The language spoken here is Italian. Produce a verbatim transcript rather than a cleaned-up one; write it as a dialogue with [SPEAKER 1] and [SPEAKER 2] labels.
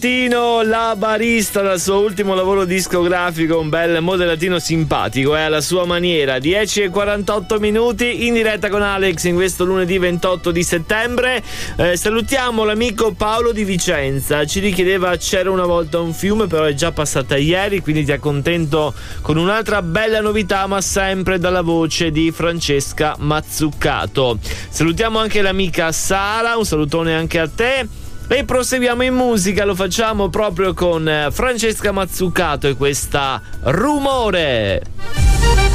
[SPEAKER 1] Tino la barista dal suo ultimo lavoro discografico, un bel modellatino simpatico, è eh, alla sua maniera. Dieci e quarantotto minuti in diretta con Alex in questo lunedì ventotto di settembre. Eh, salutiamo l'amico Paolo di Vicenza, ci richiedeva C'era una volta un fiume, però è già passata ieri, quindi ti accontento con un'altra bella novità, ma sempre dalla voce di Francesca Mazzucato. Salutiamo anche l'amica Sara, un salutone anche a te. E proseguiamo in musica, lo facciamo proprio con Francesca Mazzucato e questa Rumore.